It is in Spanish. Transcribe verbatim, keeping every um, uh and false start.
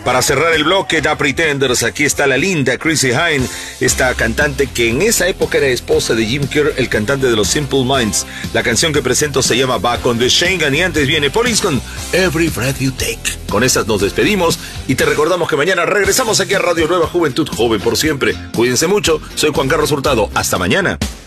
Para cerrar el bloque, The Pretenders, aquí está la linda Chrissie Hynde, esta cantante que en esa época era esposa de Jim Kerr, el cantante de los Simple Minds. La canción que presento se llama Back on the Shangan y antes viene Police con Every Breath You Take. Con esas nos despedimos y te recordamos que mañana regresamos aquí a Radio Nueva Juventud, joven por siempre. Cuídense mucho, soy Juan Carlos Hurtado, hasta mañana.